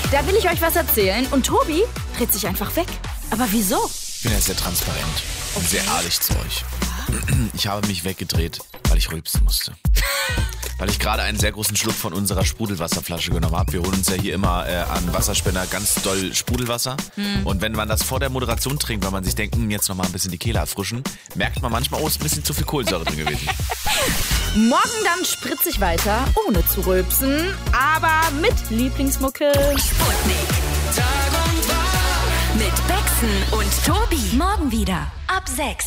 Da will ich euch was erzählen und Tobi dreht sich einfach weg. Aber wieso? Ich bin ja sehr transparent und sehr ehrlich zu euch. Ich habe mich weggedreht, weil ich rülpsen musste. Weil ich gerade einen sehr großen Schluck von unserer Sprudelwasserflasche genommen habe. Wir holen uns ja hier immer an Wasserspender ganz doll Sprudelwasser. Und wenn man das vor der Moderation trinkt, weil man sich denkt, jetzt nochmal ein bisschen die Kehle erfrischen, merkt man manchmal, ist ein bisschen zu viel Kohlensäure drin gewesen. Morgen dann spritzig weiter, ohne zu rülpsen, aber mit Lieblingsmucke. Sputnik. Tag und Wahr. Mit Bexen und Tobi. Morgen wieder ab 6.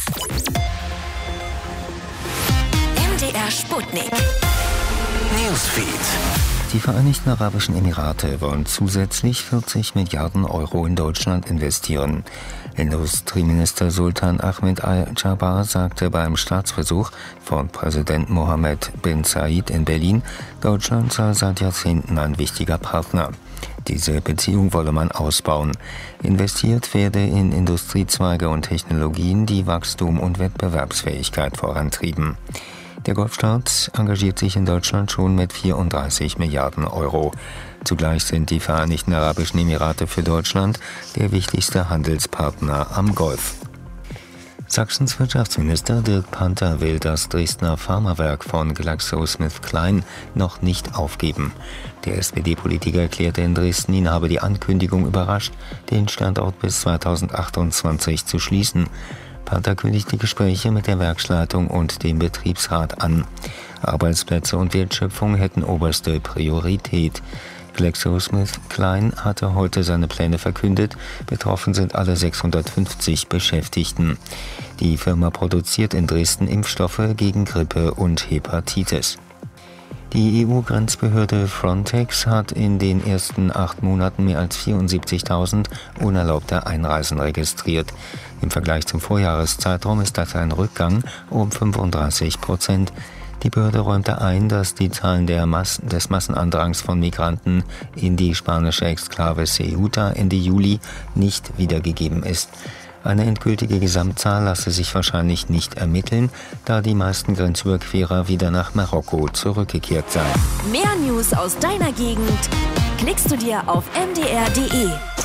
MDR Sputnik. Newsfeed. Die Vereinigten Arabischen Emirate wollen zusätzlich 40 Milliarden Euro in Deutschland investieren. Industrieminister Sultan Ahmed Al-Jaber sagte beim Staatsbesuch von Präsident Mohammed bin Zayed in Berlin, Deutschland sei seit Jahrzehnten ein wichtiger Partner. Diese Beziehung wolle man ausbauen. Investiert werde in Industriezweige und Technologien, die Wachstum und Wettbewerbsfähigkeit vorantrieben. Der Golfstaat engagiert sich in Deutschland schon mit 34 Milliarden Euro. Zugleich sind die Vereinigten Arabischen Emirate für Deutschland der wichtigste Handelspartner am Golf. Sachsens Wirtschaftsminister Dirk Panther will das Dresdner Pharmawerk von GlaxoSmithKline noch nicht aufgeben. Der SPD-Politiker erklärte in Dresden, ihn habe die Ankündigung überrascht, den Standort bis 2028 zu schließen. Panther kündigt die Gespräche mit der Werksleitung und dem Betriebsrat an. Arbeitsplätze und Wertschöpfung hätten oberste Priorität. GlaxoSmithKline hatte heute seine Pläne verkündet. Betroffen sind alle 650 Beschäftigten. Die Firma produziert in Dresden Impfstoffe gegen Grippe und Hepatitis. Die EU-Grenzbehörde Frontex hat in den ersten 8 Monaten mehr als 74.000 unerlaubte Einreisen registriert. Im Vergleich zum Vorjahreszeitraum ist das ein Rückgang um 35%. Die Behörde räumte ein, dass die Zahlen des Massenandrangs von Migranten in die spanische Exklave Ceuta Ende Juli nicht wiedergegeben ist. Eine endgültige Gesamtzahl lasse sich wahrscheinlich nicht ermitteln, da die meisten Grenzüberquerer wieder nach Marokko zurückgekehrt seien. Mehr News aus deiner Gegend klickst du dir auf mdr.de.